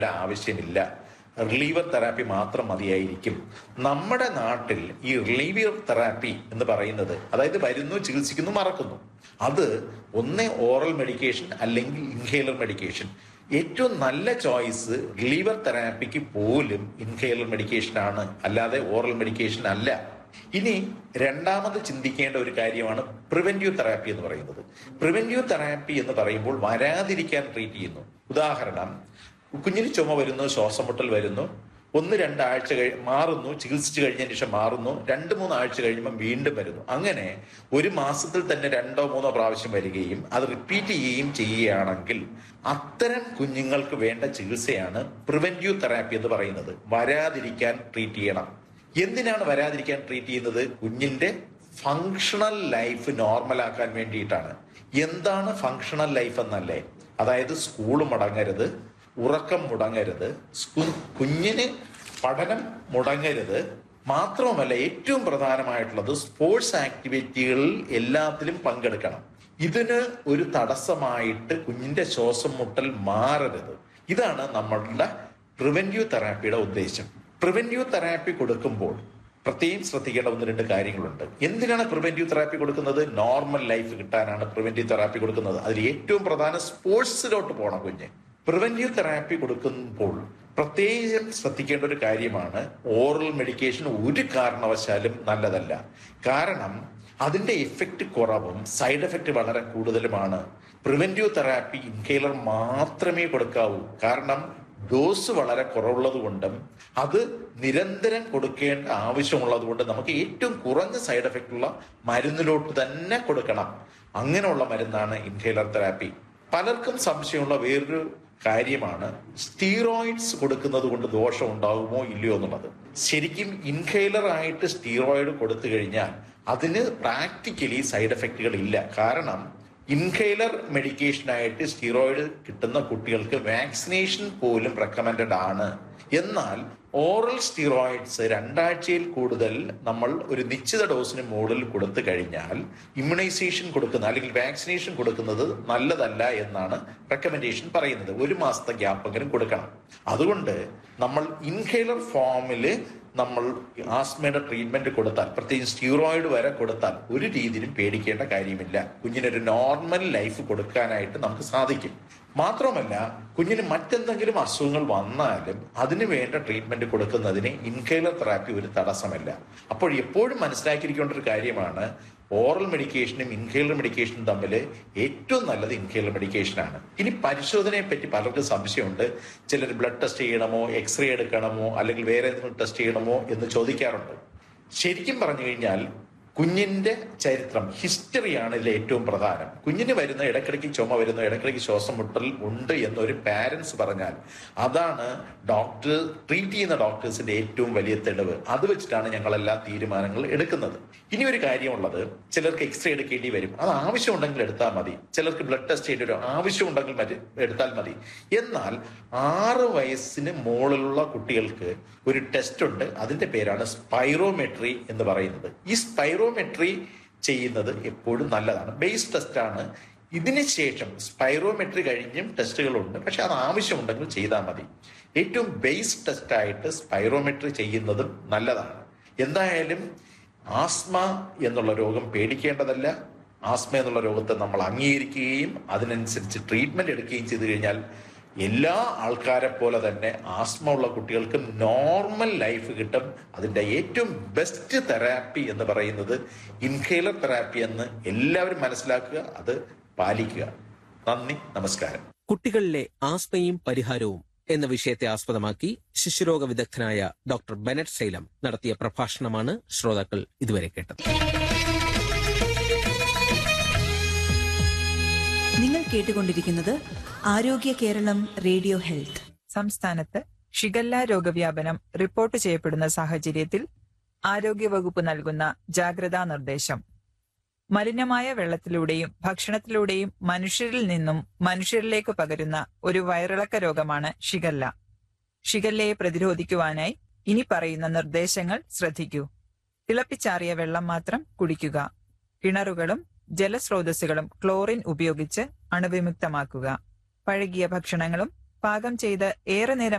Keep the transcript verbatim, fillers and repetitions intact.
ആവശ്യമില്ല, reliever therapy മാത്രം മതിയായിരിക്കും. നമ്മുടെ നാട്ടിൽ ഈ റിലീവർ തെറാപ്പി എന്ന് പറയുന്നത്, അതായത് വരുന്നു, ചികിത്സിക്കുന്നു, മറക്കുന്നു, അത് ഒന്നേ ഓറൽ മെഡിക്കേഷൻ അല്ലെങ്കിൽ ഇൻഹേലർ മെഡിക്കേഷൻ. ഏറ്റവും നല്ല ചോയ്സ് റിലീവർ തെറാപ്പിക്ക് പോലും ഇൻഹേലർ മെഡിക്കേഷൻ ആണ്, അല്ലാതെ ഓറൽ മെഡിക്കേഷൻ അല്ല. ഇനി രണ്ടാമത് ചിന്തിക്കേണ്ട ഒരു കാര്യമാണ് പ്രിവെന്റീവ് തെറാപ്പി എന്ന് പറയുന്നത്. പ്രിവെന്റീവ് തെറാപ്പി എന്ന് പറയുമ്പോൾ വരാതിരിക്കാൻ ട്രീറ്റ് ചെയ്യുന്നു. ഉദാഹരണം, കുഞ്ഞിന് ചുമ വരുന്നു, ശ്വാസം മുട്ടൽ വരുന്നു, ഒന്ന് രണ്ടാഴ്ച കഴി മാറുന്നു, ചികിത്സിച്ച് കഴിഞ്ഞതിന് ശേഷം മാറുന്നു, രണ്ട് മൂന്നാഴ്ച കഴിയുമ്പോൾ വീണ്ടും വരുന്നു. അങ്ങനെ ഒരു മാസത്തിൽ തന്നെ രണ്ടോ മൂന്നോ പ്രാവശ്യം വരികയും അത് റിപ്പീറ്റ് ചെയ്യുകയും ചെയ്യുകയാണെങ്കിൽ അത്തരം കുഞ്ഞുങ്ങൾക്ക് വേണ്ട ചികിത്സയാണ് പ്രിവെന്റീവ് തെറാപ്പി എന്ന് പറയുന്നത്. വരാതിരിക്കാൻ ട്രീറ്റ് ചെയ്യണം. എന്തിനാണ് വരാതിരിക്കാൻ ട്രീറ്റ് ചെയ്യുന്നത്? കുഞ്ഞിന്റെ ഫങ്ഷണൽ ലൈഫ് നോർമലാക്കാൻ വേണ്ടിയിട്ടാണ്. എന്താണ് ഫങ്ഷണൽ ലൈഫ് എന്നല്ലേ? അതായത് സ്കൂൾ മുടങ്ങരുത്, ഉറക്കം മുടങ്ങരുത്, കുഞ്ഞിന് പഠനം മുടങ്ങരുത്, മാത്രവുമല്ല ഏറ്റവും പ്രധാനമായിട്ടുള്ളത് സ്പോർട്സ് ആക്ടിവിറ്റികളിൽ എല്ലാത്തിലും പങ്കെടുക്കണം. ഇതിന് ഒരു തടസ്സമായിട്ട് കുഞ്ഞിന്റെ ശ്വാസം മുട്ടൽ മാറരുത്. ഇതാണ് നമ്മളുടെ പ്രിവെന്റീവ് തെറാപ്പിയുടെ ഉദ്ദേശം. പ്രിവെന്റീവ് തെറാപ്പി കൊടുക്കുമ്പോൾ പ്രത്യേകം ശ്രദ്ധിക്കേണ്ട ഒന്ന് രണ്ട് കാര്യങ്ങളുണ്ട്. എന്തിനാണ് പ്രിവെന്റീവ് തെറാപ്പി കൊടുക്കുന്നത്? നോർമൽ ലൈഫ് കിട്ടാനാണ് പ്രിവെന്റീവ് തെറാപ്പി കൊടുക്കുന്നത്. അതിൽ ഏറ്റവും പ്രധാനം സ്പോർട്സിലോട്ട് പോകണം കുഞ്ഞ്. പ്രിവെന്റീവ് തെറാപ്പി കൊടുക്കുമ്പോൾ പ്രത്യേകം ശ്രദ്ധിക്കേണ്ട ഒരു കാര്യമാണ്, ഓറൽ മെഡിക്കേഷൻ ഒരു കാരണവശാലും നല്ലതല്ല. കാരണം അതിന്റെ എഫക്റ്റ് കുറവും സൈഡ് എഫക്റ്റ് വളരെ കൂടുതലുമാണ്. പ്രിവെന്റീവ് തെറാപ്പി ഇൻഹേലർ മാത്രമേ കൊടുക്കാവൂ. കാരണം ഡോസ് വളരെ കുറവുള്ളത് കൊണ്ടും അത് നിരന്തരം കൊടുക്കേണ്ട ആവശ്യമുള്ളത് കൊണ്ട് നമുക്ക് ഏറ്റവും കുറഞ്ഞ സൈഡ് എഫക്റ്റ് ഉള്ള മരുന്നിലോട്ട് തന്നെ കൊടുക്കണം. അങ്ങനെയുള്ള മരുന്നാണ് ഇൻഹേലർ തെറാപ്പി. പലർക്കും സംശയമുള്ള വേറൊരു കാര്യമാണ് സ്റ്റീറോയിഡ്സ് കൊടുക്കുന്നത് കൊണ്ട് ദോഷം ഉണ്ടാകുമോ ഇല്ലയോ എന്നുള്ളത്. ശരിക്കും ഇൻഹേലർ ആയിട്ട് സ്റ്റീറോയിഡ് കൊടുത്തു കഴിഞ്ഞാൽ അതിന് പ്രാക്ടിക്കലി സൈഡ് എഫക്റ്റുകൾ ഇല്ല. കാരണം ഇൻഹേലർ മെഡിക്കേഷനായിട്ട് സ്റ്റീറോയിഡ് കിട്ടുന്ന കുട്ടികൾക്ക് വാക്സിനേഷൻ പോലും റെക്കമെൻഡഡ് ആണ്. എന്നാൽ ഓറൽ സ്റ്റീറോയിഡ്സ് രണ്ടാഴ്ചയിൽ കൂടുതൽ നമ്മൾ ഒരു നിശ്ചിത ഡോസിന് മുകളിൽ കൊടുത്തു കഴിഞ്ഞാൽ ഇമ്മ്യൂണൈസേഷൻ കൊടുക്കുന്ന അല്ലെങ്കിൽ വാക്സിനേഷൻ കൊടുക്കുന്നത് നല്ലതല്ല എന്നാണ് റെക്കമെൻഡേഷൻ പറയുന്നത്. ഒരു മാസത്തെ ഗ്യാപ്പെങ്കിലും കൊടുക്കണം. അതുകൊണ്ട് നമ്മൾ ഇൻഹേലർ ഫോമില് നമ്മൾ ആസ്മയുടെ ട്രീറ്റ്മെന്റ് കൊടുത്താൽ, പ്രത്യേകിച്ച് സ്റ്റീറോയിഡ് വരെ കൊടുത്താൽ ഒരു രീതിയിലും പേടിക്കേണ്ട കാര്യമില്ല. കുഞ്ഞിനൊരു നോർമൽ ലൈഫ് കൊടുക്കാനായിട്ട് നമുക്ക് സാധിക്കും. മാത്രമല്ല, കുഞ്ഞിന് മറ്റെന്തെങ്കിലും അസുഖങ്ങൾ വന്നാലും അതിന് വേണ്ട ട്രീറ്റ്മെന്റ് കൊടുക്കുന്നതിന് ഇൻഹേലർ തെറാപ്പി ഒരു തടസ്സമല്ല. അപ്പോൾ എപ്പോഴും മനസ്സിലാക്കിയിരിക്കേണ്ട ഒരു കാര്യമാണ്, ഓറൽ മെഡിക്കേഷനും ഇൻഹേലർ മെഡിക്കേഷനും തമ്മിൽ ഏറ്റവും നല്ലത് ഇൻഹേലർ മെഡിക്കേഷനാണ്. ഇനി പരിശോധനയെ പറ്റി പലർക്കും സംശയമുണ്ട്. ചിലർ ബ്ലഡ് ടെസ്റ്റ് ചെയ്യണമോ, എക്സ്റേ എടുക്കണമോ, അല്ലെങ്കിൽ വേറെ ഏതെങ്കിലും ടെസ്റ്റ് ചെയ്യണമോ എന്ന് ചോദിക്കാറുണ്ട്. ശരിക്കും പറഞ്ഞു കഴിഞ്ഞാൽ കുഞ്ഞിന്റെ ചരിത്രം, ഹിസ്റ്ററിയാണ് ഇതിൽ ഏറ്റവും പ്രധാനം. കുഞ്ഞിന് വരുന്ന ഇടയ്ക്കിടയ്ക്ക് ചുമ വരുന്നു, ഇടയ്ക്കിടയ്ക്ക് ശ്വാസം മുട്ടൽ ഉണ്ട് എന്നൊരു പാരന്റ്സ് പറഞ്ഞാൽ അതാണ് ഡോക്ടർ ട്രീറ്റ് ചെയ്യുന്ന ഡോക്ടേഴ്സിന്റെ ഏറ്റവും വലിയ തെളിവ്. അത് വെച്ചിട്ടാണ് ഞങ്ങളെല്ലാ തീരുമാനങ്ങൾ എടുക്കുന്നത്. ഇനി ഒരു കാര്യമുള്ളത്, ചിലർക്ക് എക്സ്റേ എടുക്കേണ്ടി വരും. അത് ആവശ്യമുണ്ടെങ്കിൽ എടുത്താൽ മതി. ചിലർക്ക് ബ്ലഡ് ടെസ്റ്റ് ചെയ്യേണ്ടി വരും. ആവശ്യമുണ്ടെങ്കിൽ മതി എടുത്താൽ മതി. എന്നാൽ ആറ് വയസ്സിന് മുകളിലുള്ള കുട്ടികൾക്ക് ഒരു ടെസ്റ്റ് ഉണ്ട്. അതിന്റെ പേരാണ് സ്പൈറോമെട്രി എന്ന് പറയുന്നത്. ഈ സ്പൈറോമെട്രി ചെയ്യുന്നത് എപ്പോഴും നല്ലതാണ്. ബേസ് ടെസ്റ്റാണ്. ഇതിന് ശേഷം സ്പൈറോമെട്രി കഴിഞ്ഞും ടെസ്റ്റുകളുണ്ട്. പക്ഷെ അത് ആവശ്യമുണ്ടെങ്കിൽ ചെയ്താൽ മതി. ഏറ്റവും ബേസ് ടെസ്റ്റായിട്ട് സ്പൈറോമെട്രി ചെയ്യുന്നതും നല്ലതാണ്. എന്തായാലും ആസ്മ എന്നുള്ള രോഗം പേടിക്കേണ്ടതല്ല. ആസ്മ എന്നുള്ള രോഗത്തെ നമ്മൾ അംഗീകരിക്കുകയും അതിനനുസരിച്ച് ട്രീറ്റ്മെന്റ് എടുക്കുകയും ചെയ്തു കഴിഞ്ഞാൽ എല്ലാ ആൾക്കാരെ പോലെ തന്നെ ആസ്മ ഉള്ള കുട്ടികൾക്ക് നോർമൽ ലൈഫ് കിട്ടും. അതിന്റെ ഏറ്റവും ബെസ്റ്റ് തെറാപ്പി എന്ന് പറയുന്നത് ഇൻഹേലർ തെറാപ്പി എന്ന് എല്ലാവരും മനസ്സിലാക്കുക, അത് പാലിക്കുക. നന്ദി, നമസ്കാരം. കുട്ടികളിലെ ആസ്മയും പരിഹാരവും എന്ന വിഷയത്തെ ആസ്പദമാക്കി ശിശുരോഗ വിദഗ്ധനായ ഡോക്ടർ ബെനറ്റ് സൈലം നടത്തിയ പ്രഭാഷണമാണ് ശ്രോതാക്കൾ ഇതുവരെ കേട്ടത്. നിങ്ങൾ കേട്ടുകൊണ്ടിരിക്കുന്നത് ആരോഗ്യ കേരളം റേഡിയോ ഹെൽത്ത്. സംസ്ഥാനത്ത് ഷിഗല്ല രോഗവ്യാപനം റിപ്പോർട്ട് ചെയ്യപ്പെടുന്ന സാഹചര്യത്തിൽ ആരോഗ്യവകുപ്പ് നൽകുന്ന ജാഗ്രതാ നിർദ്ദേശം. മലിനമായ വെള്ളത്തിലൂടെയും ഭക്ഷണത്തിലൂടെയും മനുഷ്യരിൽ നിന്നും മനുഷ്യരിലേക്ക് പകരുന്ന ഒരു വയറിളക്ക രോഗമാണ് ഷിഗല്ല. ഷിഗല്ലയെ പ്രതിരോധിക്കുവാനായി ഇനി പറയുന്ന നിർദ്ദേശങ്ങൾ ശ്രദ്ധിക്കൂ. തിളപ്പിച്ചാറിയ വെള്ളം മാത്രം കുടിക്കുക. കിണറുകളും ജലസ്രോതസ്സുകളും ക്ലോറിൻ ഉപയോഗിച്ച് അണുവിമുക്തമാക്കുക. പഴകിയ ഭക്ഷണങ്ങളും പാകം ചെയ്ത് ഏറെ നേരം